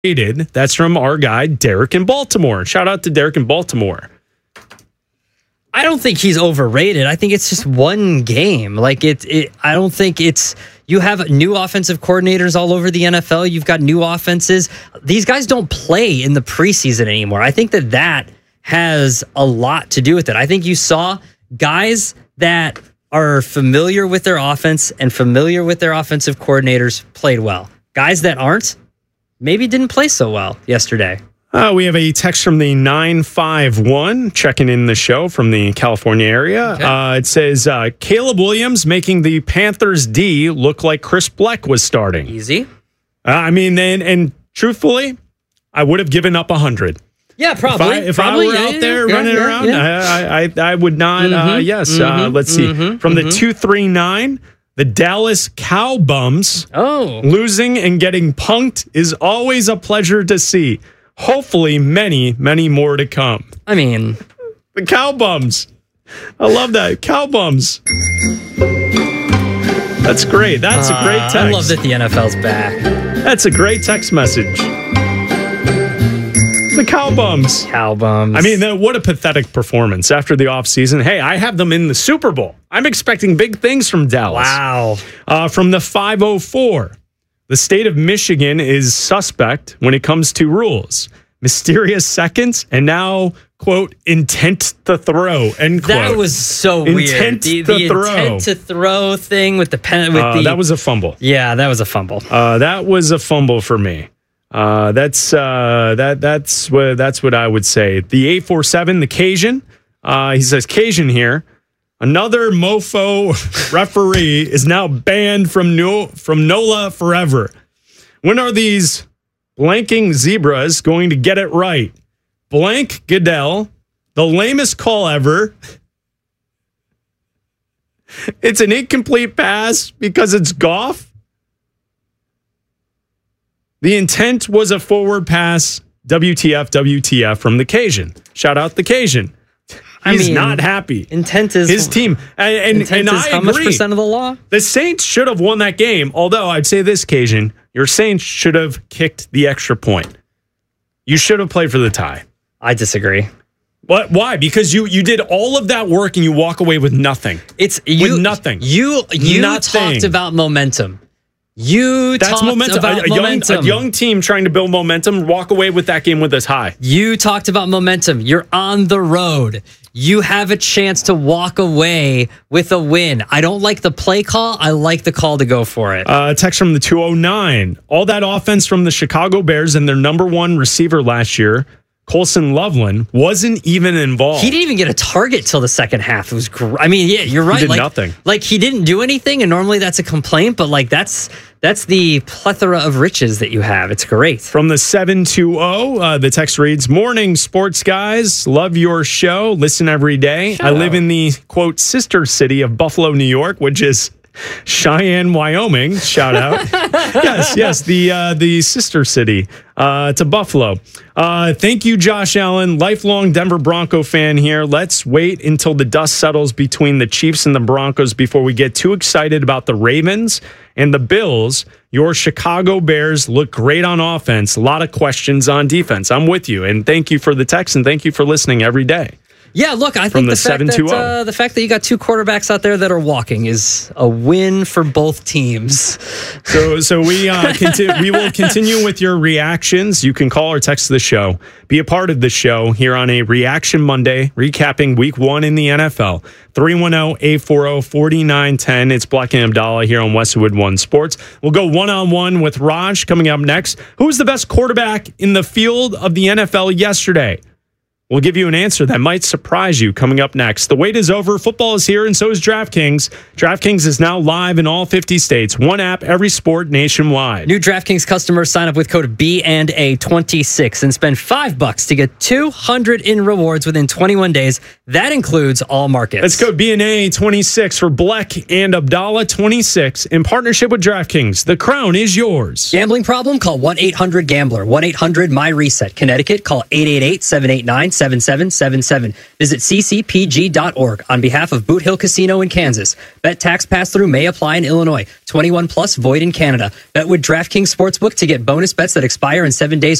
overrated? That's from our guy, Derek in Baltimore. Shout out to Derek in Baltimore. I don't think he's overrated. I think it's just one game. Like I don't think it's. You have new offensive coordinators all over the NFL. You've got new offenses. These guys don't play in the preseason anymore. I think that has a lot to do with it. I think you saw guys that are familiar with their offense and familiar with their offensive coordinators played well. Guys that aren't, maybe didn't play so well yesterday. We have a text from the 951 checking in the show from the California area. Okay. It says, Caleb Williams making the Panthers D look like Chris Bleck was starting. Easy. And truthfully, I would have given up 100. Yeah, probably. If I were out there running around, I would not. Let's see. From the 239, the Dallas Cowbums losing and getting punked is always a pleasure to see. Hopefully, many, many more to come. I mean, the Cowbums. I love that. Cowbums. That's great. That's a great text. I love that the NFL's back. That's a great text message. The Cowbums. Cowbums. I mean, what a pathetic performance after the offseason. Hey, I have them in the Super Bowl. I'm expecting big things from Dallas. Wow. From the 504. The state of Michigan is suspect when it comes to rules. Mysterious seconds and now, quote, intent to throw, end quote. That was so weird. Intent to throw thing with the pen. That was a fumble. Yeah, that was a fumble. That was a fumble for me. That's what I would say. The 847, the Cajun. He says Cajun here. Another mofo referee is now banned from NOLA forever. When are these blanking zebras going to get it right? Blank Goodell, the lamest call ever. It's an incomplete pass because it's Goff. The intent was a forward pass. WTF from the Cajun. Shout out the Cajun. He's not happy. Intent is his team. And I agree. How much percent of the law? The Saints should have won that game. Although I'd say this, Cajun, your Saints should have kicked the extra point. You should have played for the tie. I disagree. What? Why? Because you did all of that work and you walk away with nothing. With nothing. You talked about momentum. That's momentum. A young team trying to build momentum, walk away with that game with a tie. You talked about momentum. You're on the road. You have a chance to walk away with a win. I don't like the play call. I like the call to go for it. Text from the 209. All that offense from the Chicago Bears and their number one receiver last year, Colson Loveland, wasn't even involved. He didn't even get a target till the second half. It was I mean, yeah, you're right. He did nothing. Like, he didn't do anything, and normally that's a complaint, but like that's the plethora of riches that you have. It's great. From the 720, the text reads, Morning, sports guys. Love your show. Listen every day. I live in the, quote, sister city of Buffalo, New York, which is Cheyenne, Wyoming. Shout out. yes, the sister city to Buffalo. Thank you, Josh Allen. Lifelong Denver Bronco fan here. Let's wait until the dust settles between the Chiefs and the Broncos before we get too excited about the Ravens and the Bills. Your Chicago Bears look great on offense. A lot of questions on defense. I'm with you. And thank you for the text and thank you for listening every day. Yeah, look, I think the fact that you got two quarterbacks out there that are walking is a win for both teams. So we we will continue with your reactions. You can call or text the show. Be a part of the show here on a Reaction Monday, recapping Week 1 in the NFL. 310-840-4910. It's Black and Abdallah here on Westwood One Sports. We'll go one-on-one with Raj coming up next. Who's the best quarterback in the field of the NFL yesterday? We'll give you an answer that might surprise you coming up next. The wait is over. Football is here, and so is DraftKings. DraftKings is now live in all 50 states. One app, every sport nationwide. New DraftKings customers sign up with code B&A26 and spend $5 to get $200 in rewards within 21 days. That includes all markets. Let's go B&A26 for Bleck and Abdallah 26 in partnership with DraftKings. The crown is yours. Gambling problem? Call 1-800-GAMBLER. 1-800-MY-RESET. Connecticut, call 888-789-7937. 888-866-7777. Visit ccpg.org on behalf of Boot Hill Casino in Kansas. Bet tax pass-through may apply in Illinois. 21 plus void in Canada. Bet with DraftKings Sportsbook to get bonus bets that expire in 7 days